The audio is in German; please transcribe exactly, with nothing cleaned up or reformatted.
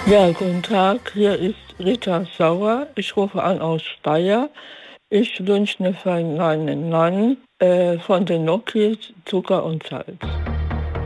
Ja, guten Tag, hier ist Rita Sauer. Ich rufe an aus Speyer. Ich wünsche mir für meinen Mann äh, von den Gnocchis Zucker und Salz.